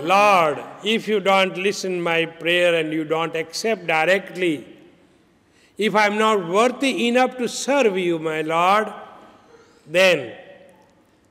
Lord, if you don't listen my prayer and you don't accept directly, if I am not worthy enough to serve you, my Lord, then